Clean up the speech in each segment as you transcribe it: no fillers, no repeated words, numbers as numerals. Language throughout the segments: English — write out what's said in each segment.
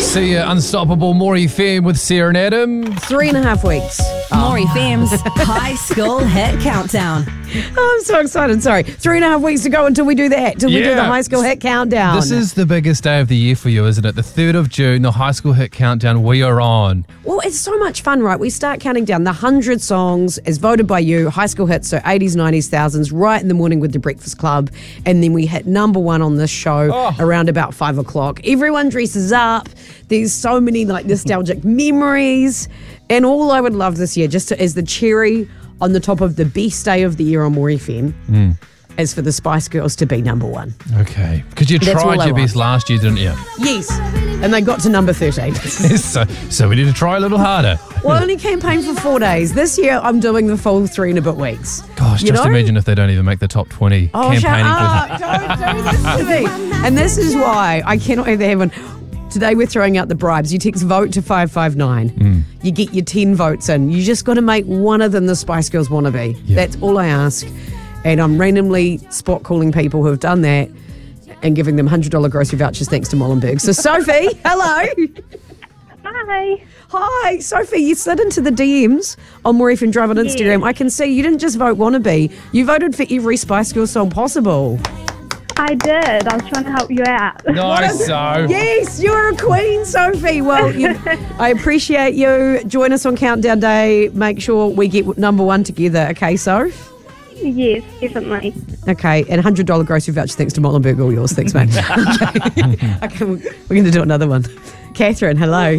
See ya, Unstoppable Maury FM with Sarah and Adam. 3.5 weeks. Maury FM's High School Hit Countdown. Oh, I'm so excited. Sorry. 3.5 weeks to go until we do that, till we do the High School Hit Countdown. This is the biggest day of the year for you, isn't it? The 3rd of June, the High School Hit Countdown. We are on. Well, it's so much fun, right? We start counting down the 100 songs as voted by you, high school hits, so 80s, 90s, thousands, right in the morning with the Breakfast Club. And then we hit number one on this show around about 5 o'clock. Everyone dresses up. There's so many like nostalgic memories. And all I would love this year, just as the cherry on the top of the best day of the year on Maury FM, is for the Spice Girls to be number one. Okay. Because you That's all tried I your best want. last year, didn't you? Yes. And they got to number 13. so we need to try a little harder. Well, I only campaigned for 4 days. This year, I'm doing the full 3 and a bit weeks. Gosh, You just know? imagine if they don't even make the top 20 Oh, shut campaigning up. Don't do this to me. And this is why I cannot have one. Today we're throwing out the bribes. You text vote to 559. You get your 10 votes in. You just got to make one of them the Spice Girls wannabe. Yeah. That's all I ask. And I'm randomly spot calling people who have done that and giving them $100 grocery vouchers thanks to Molenberg. So Sophie, hello. Hi. Hi, Sophie, you slid into the DMs on Maury FM Drive on Instagram. I can see you didn't just vote wannabe. You voted for every Spice Girls song possible. I did. I was trying to help you out. Nice, so. Yes, you're a queen, Sophie. Well, I appreciate you. Join us on Countdown Day. Make sure we get number one together. Okay, Soph? Yes, definitely. Okay, and $100 grocery voucher thanks to Molenberg. All yours. Thanks, mate. Okay, we're going to do another one. Catherine, hello.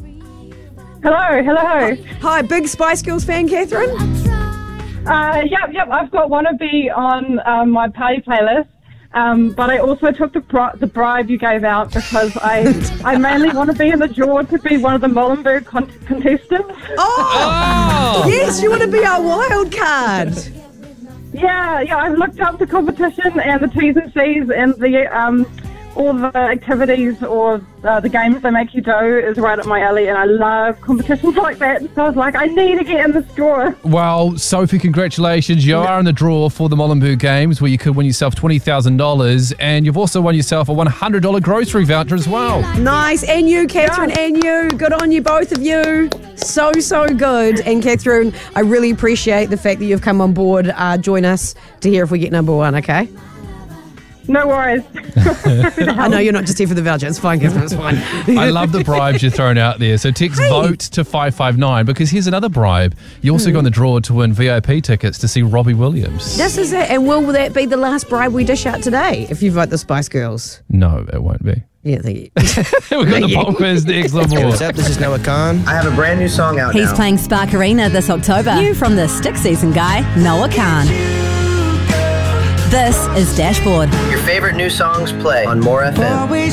Hello. Hi, big Spice Girls fan, Catherine? Yep. I've got Wannabe on my party playlist. But I also took the bribe you gave out because I mainly want to be in the draw to be one of the Molenberg contestants. Oh! Yes, you want to be our wild card. Yeah. I've looked up the competition and the T's and C's and the all the activities or the games they make you do is right up my alley, and I love competitions like that. So I was like, I need to get in this draw. Well, Sophie, congratulations. You are in the draw for the Molenberg Games where you could win yourself $20,000 and you've also won yourself a $100 grocery voucher as well. Nice. And you, Catherine, and you. Good on you, both of you. So good. And Catherine, I really appreciate the fact that you've come on board. Join us to hear if we get number one, okay? No worries. I know you're not just here for the voucher. It's fine, Catherine. It's fine. I love the bribes you're throwing out there. So text vote to 559 because here's another bribe. You also got in the draw to win VIP tickets to see Robbie Williams. This is it. And will that be the last bribe we dish out today if you vote the Spice Girls? No, it won't be. Yeah, thank you. We've got the pop quiz next on board. What's up? This is Noah Khan. I have a brand new song out He's now. playing Spark Arena this October. New from the Stick Season guy, Noah Khan. This is Dashboard. Your favorite new songs play on More FM.